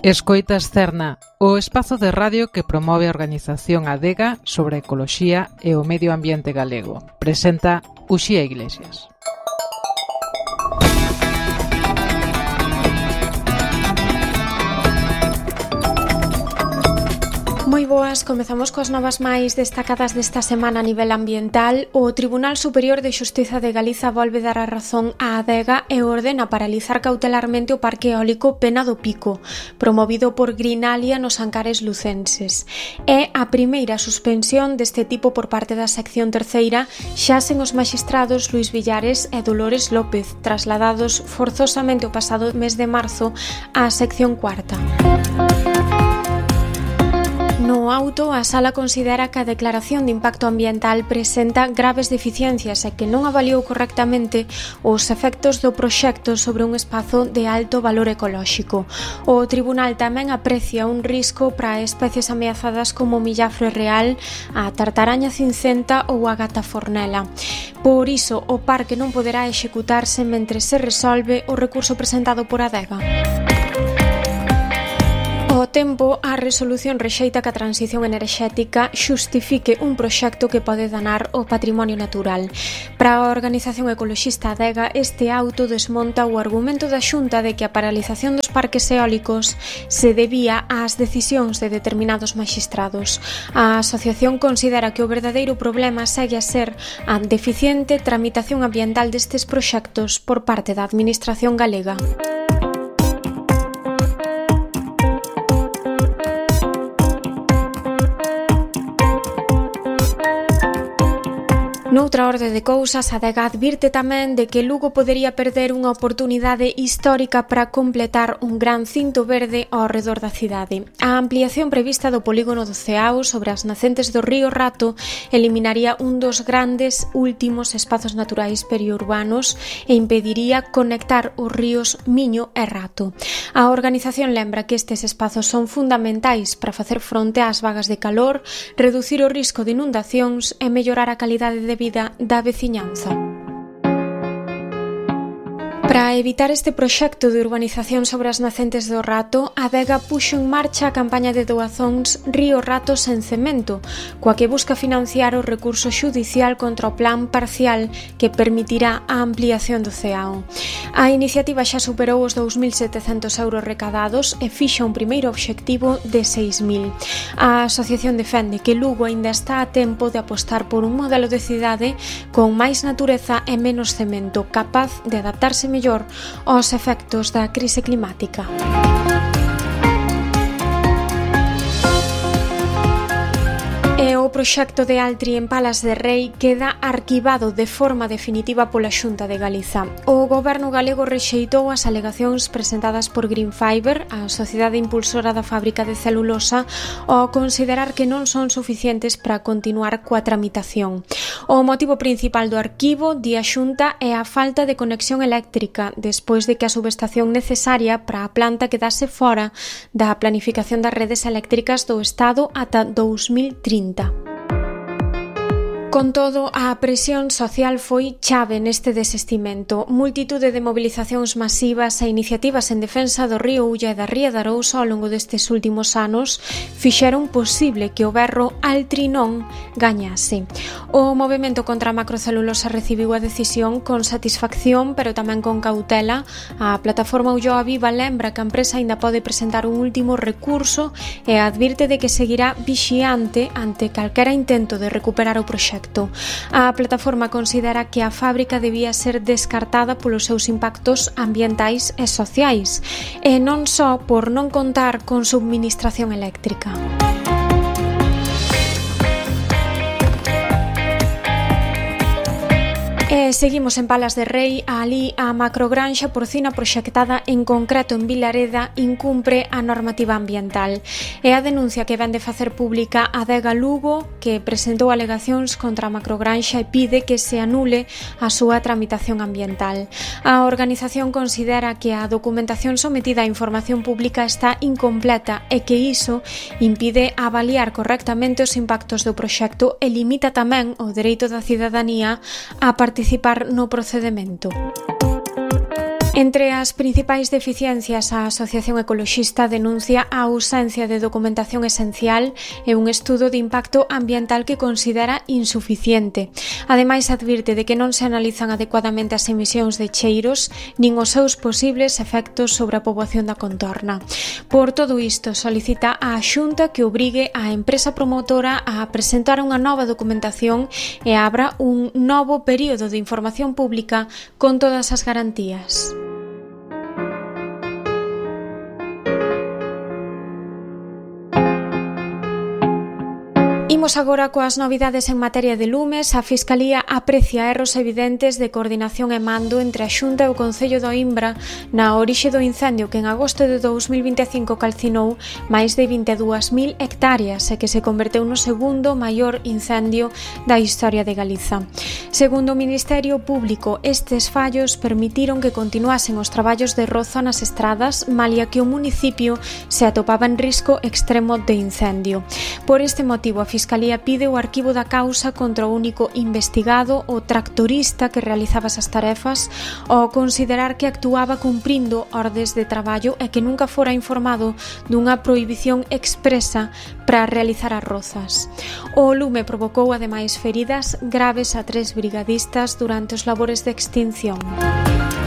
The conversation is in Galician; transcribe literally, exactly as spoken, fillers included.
Escoitas Cerna, o espazo de radio que promove a organización Adega sobre a ecoloxía e o medio ambiente galego. Presenta Uxía Iglesias. Moi boas, comezamos coas novas máis destacadas desta semana a nivel ambiental. O Tribunal Superior de Xustiza de Galiza volve dar a razón á Adega e ordena paralizar cautelarmente o Parque Eólico Pena do Pico, promovido por Greenalia nos Ancares lucenses. É a primeira suspensión deste tipo por parte da sección terceira, xa sen os maxistrados Luís Villares e Dolores López, trasladados forzosamente o pasado mes de marzo á sección cuarta. No auto, a Sala considera que a declaración de impacto ambiental presenta graves deficiencias e que non avaliou correctamente os efectos do proxecto sobre un espazo de alto valor ecolóxico. O tribunal tamén aprecia un risco para especies ameazadas como o millafre real, a tartaraña cincenta ou a gata fornela. Por iso, o parque non poderá executarse mentre se resolve o recurso presentado por Adega. Ao tempo, a resolución rexeita que a transición enerxética xustifique un proxecto que pode danar o patrimonio natural. Para a organización ecoloxista Adega, este auto desmonta o argumento da Xunta de que a paralización dos parques eólicos se debía ás decisións de determinados maxistrados. A asociación considera que o verdadeiro problema segue a ser a deficiente tramitación ambiental destes proxectos por parte da Administración galega. Noutra orde de cousas, a Adega advirte tamén de que Lugo podería perder unha oportunidade histórica para completar un gran cinto verde ao redor da cidade. A ampliación prevista do polígono do Ceao sobre as nacentes do río Rato eliminaría un dos grandes últimos espazos naturais periurbanos e impediría conectar os ríos Miño e Rato. A organización lembra que estes espazos son fundamentais para facer fronte ás vagas de calor, reducir o risco de inundacións e mellorar a calidade de vida da veciñanza. Para evitar este proxecto de urbanización sobre as nacentes do Rato, a Adega puxo en marcha a campaña de doazóns Río Rato sen cemento, coa que busca financiar o recurso xudicial contra o plan parcial que permitirá a ampliación do Ceao. A iniciativa xa superou os dous mil setecentos euros recadados e fixa un primeiro obxectivo de seis mil. A asociación defende que Lugo aínda está a tempo de apostar por un modelo de cidade con máis natureza e menos cemento, capaz de adaptarse mellor aos efectos da crise climática. E o proxecto de Altri en Palas de Rei queda arquivado de forma definitiva pola Xunta de Galiza. O goberno galego rexeitou as alegacións presentadas por Green Fiber, a sociedade impulsora da fábrica de celulosa, ao considerar que non son suficientes para continuar coa tramitación. O motivo principal do arquivo, di a Xunta, é a falta de conexión eléctrica despois de que a subestación necesaria para a planta quedase fora da planificación das redes eléctricas do Estado ata dous mil trinta. Con todo, a presión social foi chave neste desistimento. Multitude de mobilizacións masivas e iniciativas en defensa do río Ulla e da ría de Arousa ao longo destes últimos anos fixeron posible que o berro Altri non gañase. O movemento contra a macrocelulosa recibiu a decisión con satisfacción, pero tamén con cautela. A plataforma Ulloa Viva lembra que a empresa aínda pode presentar un último recurso e advirte de que seguirá vixiante ante calquera intento de recuperar o proxecto. A plataforma considera que a fábrica debía ser descartada polos seus impactos ambientais e sociais, e non só por non contar con subministración eléctrica. E seguimos en Palas de Rei. Ali a macrogranxa porcina proxectada en concreto en Vilareda incumpre a normativa ambiental. É a denuncia que vende facer pública a Adega Lugo, que presentou alegacións contra a macrogranxa e pide que se anule a súa tramitación ambiental. A organización considera que a documentación sometida á información pública está incompleta e que iso impide avaliar correctamente os impactos do proxecto e limita tamén o dereito da cidadanía a participar no procedemento. Entre as principais deficiencias, a Asociación Ecoloxista denuncia a ausencia de documentación esencial e un estudo de impacto ambiental que considera insuficiente. Ademais, advirte de que non se analizan adecuadamente as emisións de cheiros nin os seus posibles efectos sobre a poboación da contorna. Por todo isto, solicita á Xunta que obrigue á empresa promotora a presentar unha nova documentación e abra un novo período de información pública con todas as garantías. Imos agora coas novidades en materia de lumes. A Fiscalía aprecia erros evidentes de coordinación e mando entre a Xunta e o Concello de Oímbra na orixe do incendio que en agosto de dous mil vinte e cinco calcinou máis de vinte e dúas mil hectáreas e que se converteu no segundo maior incendio da historia de Galiza. Segundo o Ministerio Público, estes fallos permitiron que continuasen os traballos de roza nas estradas, malia que o municipio se atopaba en risco extremo de incendio. Por este motivo, a Fiscalía Fiscalía pide o arquivo da causa contra o único investigado, o tractorista que realizaba esas tarefas, ao considerar que actuaba cumprindo ordes de traballo e que nunca fora informado dunha prohibición expresa para realizar as rozas. O lume provocou ademais feridas graves a tres brigadistas durante os labores de extinción.